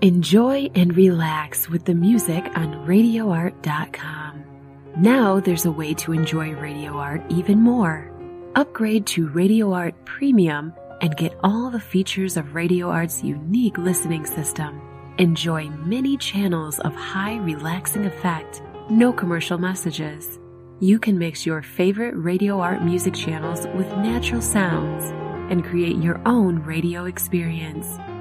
Enjoy and relax with the music on RadioArt.com. Now there's a way to enjoy Radio Art even more. Upgrade to Radio Art Premium and get all the features of Radio Art's unique listening system. Enjoy many channels of high relaxing effect, no commercial messages. You can mix your favorite Radio Art music channels with natural sounds and create your own radio experience.